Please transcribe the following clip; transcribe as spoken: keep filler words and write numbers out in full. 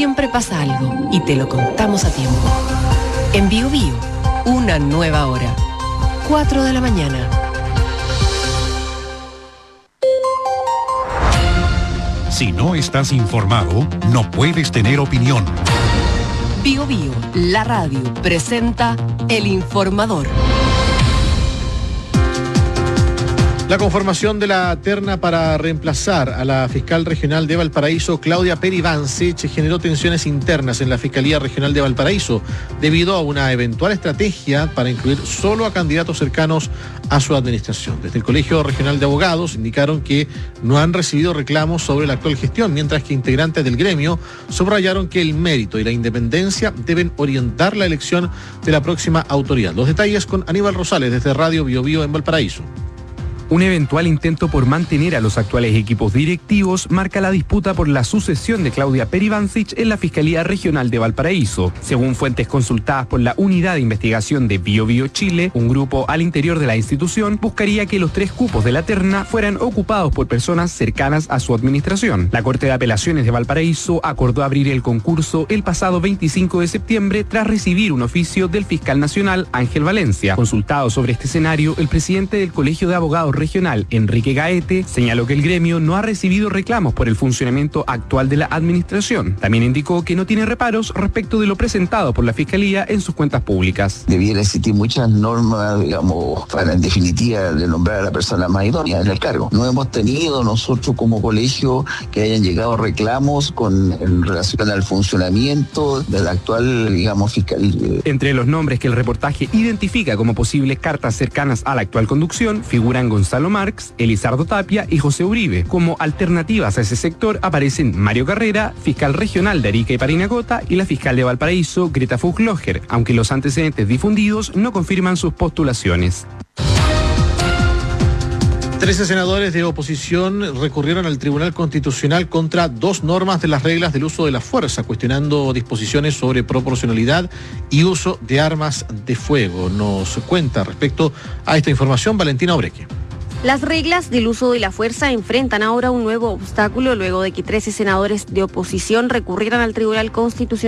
siempre pasa algo y te lo contamos a tiempo. En Bio Bio, una nueva hora. cuatro de la mañana. Si no estás informado, no puedes tener opinión. Bio Bio, la radio, presenta El Informador. La conformación de la terna para reemplazar a la fiscal regional de Valparaíso, Claudia Peribancich, generó tensiones internas en la Fiscalía Regional de Valparaíso, debido a una eventual estrategia para incluir solo a candidatos cercanos a su administración. Desde el Colegio Regional de Abogados indicaron que no han recibido reclamos sobre la actual gestión, mientras que integrantes del gremio subrayaron que el mérito y la independencia deben orientar la elección de la próxima autoridad. Los detalles con Aníbal Rosales desde Radio Bio Bio en Valparaíso. Un eventual intento por mantener a los actuales equipos directivos marca la disputa por la sucesión de Claudia Peribancich en la Fiscalía Regional de Valparaíso. Según fuentes consultadas por la Unidad de Investigación de Bio Bio Chile, un grupo al interior de la institución buscaría que los tres cupos de la terna fueran ocupados por personas cercanas a su administración. La Corte de Apelaciones de Valparaíso acordó abrir el concurso el pasado veinticinco de septiembre tras recibir un oficio del fiscal nacional Ángel Valencia. Consultado sobre este escenario, el presidente del Colegio de Abogados Regional, Enrique Gaete, señaló que el gremio no ha recibido reclamos por el funcionamiento actual de la administración. También indicó que no tiene reparos respecto de lo presentado por la Fiscalía en sus cuentas públicas. Debiera existir muchas normas, digamos, para en definitiva de nombrar a la persona más idónea en el cargo. No hemos tenido nosotros como colegio que hayan llegado reclamos con en relación al funcionamiento del actual, digamos, fiscal. Entre los nombres que el reportaje identifica como posibles cartas cercanas a la actual conducción figuran Gonzalo Marx, Elizardo Tapia y José Uribe. Como alternativas a ese sector aparecen Mario Carrera, fiscal regional de Arica y Parinacota, y la fiscal de Valparaíso, Greta Fuchslocher, aunque los antecedentes difundidos no confirman sus postulaciones. Trece senadores de oposición recurrieron al Tribunal Constitucional contra dos normas de las reglas del uso de la fuerza, cuestionando disposiciones sobre proporcionalidad y uso de armas de fuego. Nos cuenta respecto a esta información Valentina Obreque. Las reglas del uso de la fuerza enfrentan ahora un nuevo obstáculo luego de que trece senadores de oposición recurrieran al Tribunal Constitucional